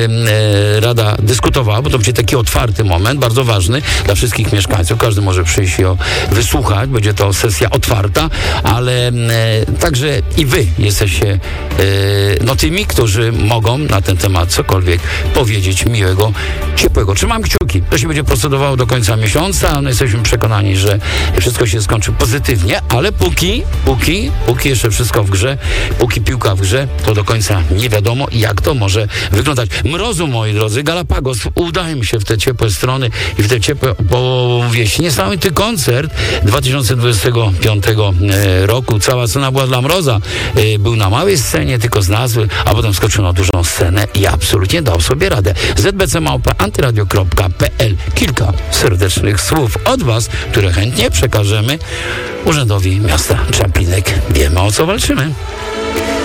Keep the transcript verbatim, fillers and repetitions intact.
Rada dyskutowała, bo to będzie taki otwarty moment, bardzo ważny dla wszystkich mieszkańców. Każdy może przyjść i wysłuchać. Będzie to sesja otwarta, ale e, także i wy jesteście e, no tymi, którzy mogą na ten temat cokolwiek powiedzieć miłego, ciepłego. Trzymam kciuki. To się będzie procedowało do końca miesiąca. No jesteśmy przekonani, że wszystko się skończy pozytywnie, ale póki, póki, póki jeszcze wszystko w grze, póki piłka w grze, to do końca nie wiadomo, jak to może wyglądać. Mrozu, moi drodzy, Galapagos, udajmy się w te ciepłe strony i w te ciepłe powieści. Niesamowity koncert dwa tysiące dwudziestego piątego roku. Cała scena była dla Mroza. Był na małej scenie, tylko z nazwy, a potem skoczył na dużą scenę i absolutnie dał sobie radę. Z b c małpa antyradio kropka p l. Kilka serdecznych słów od was, które chętnie przekażemy Urzędowi Miasta Czaplinek. Wiemy, o co walczymy.